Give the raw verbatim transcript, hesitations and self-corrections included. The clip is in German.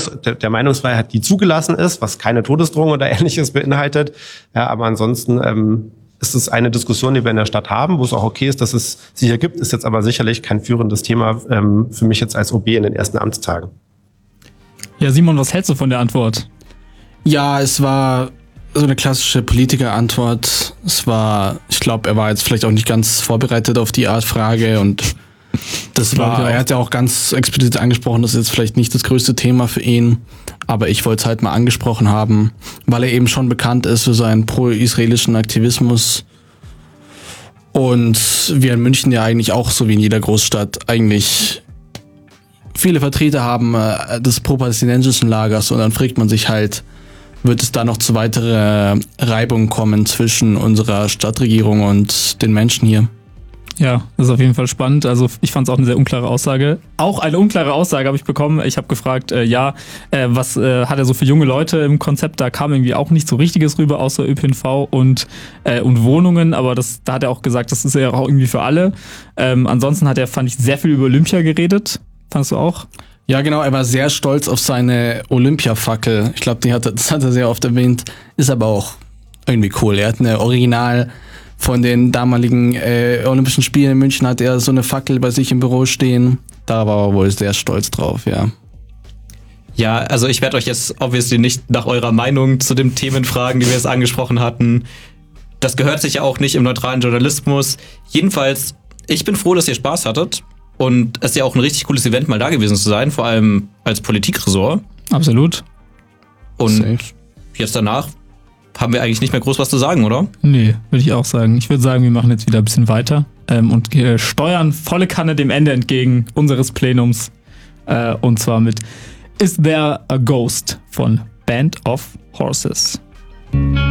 Meinungs, der, der Meinungsfreiheit, die zugelassen ist, was keine Todesdrohung oder Ähnliches beinhaltet. Ja, aber ansonsten ähm, ist es eine Diskussion, die wir in der Stadt haben, wo es auch okay ist, dass es sie hier gibt, ist jetzt aber sicherlich kein führendes Thema ähm, für mich jetzt als O B in den ersten Amtstagen. Ja, Simon, was hältst du von der Antwort? Ja, es war so eine klassische Politikerantwort. Es war, ich glaube, er war jetzt vielleicht auch nicht ganz vorbereitet auf die Art Frage und das war, er hat ja auch ganz explizit angesprochen, das ist jetzt vielleicht nicht das größte Thema für ihn, aber ich wollte es halt mal angesprochen haben, weil er eben schon bekannt ist für seinen pro-israelischen Aktivismus und wir in München ja eigentlich auch, so wie in jeder Großstadt, eigentlich viele Vertreter haben äh, des pro-palästinensischen Lagers und dann fragt man sich halt, wird es da noch zu weiteren Reibungen kommen zwischen unserer Stadtregierung und den Menschen hier? Ja, das ist auf jeden Fall spannend. Also ich fand es auch eine sehr unklare Aussage. Auch eine unklare Aussage habe ich bekommen. Ich habe gefragt, äh, ja, äh, was äh, hat er so für junge Leute im Konzept? Da kam irgendwie auch nicht so Richtiges rüber, außer Ö P N V und, äh, und Wohnungen. Aber das, da hat er auch gesagt, das ist ja auch irgendwie für alle. Ähm, ansonsten hat er, fand ich, sehr viel über Olympia geredet. Fandest du auch? Ja, genau, er war sehr stolz auf seine Olympia-Fackel. Ich glaube, die hat, das hat er sehr oft erwähnt. Ist aber auch irgendwie cool. Er hat eine Original von den damaligen äh, Olympischen Spielen in München, hat er so eine Fackel bei sich im Büro stehen. Da war er wohl sehr stolz drauf, ja. Ja, also ich werde euch jetzt obviously nicht nach eurer Meinung zu den Themen fragen, die wir jetzt angesprochen hatten. Das gehört sich ja auch nicht im neutralen Journalismus. Jedenfalls, ich bin froh, dass ihr Spaß hattet. Und es ist ja auch ein richtig cooles Event, mal da gewesen zu sein, vor allem als Politikressort. Absolut. Und Safe. Jetzt danach haben wir eigentlich nicht mehr groß was zu sagen, oder? Nee, würde ich auch sagen. Ich würde sagen, wir machen jetzt wieder ein bisschen weiter ähm, und äh, steuern volle Kanne dem Ende entgegen unseres Plenums. Äh, und zwar mit Is There a Ghost von Band of Horses.